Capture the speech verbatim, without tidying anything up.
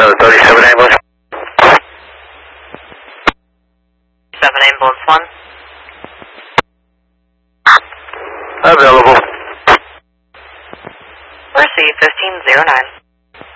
uh, thirty-seven ambulance. seven ambulance one. Available. Receive fifteen zero nine.